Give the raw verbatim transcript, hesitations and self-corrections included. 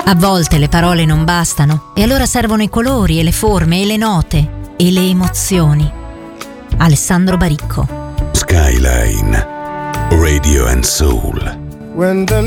A volte le parole non bastano e allora servono i colori e le forme e le note e le emozioni. Alessandro Baricco. Skyline Radio and Soul. When the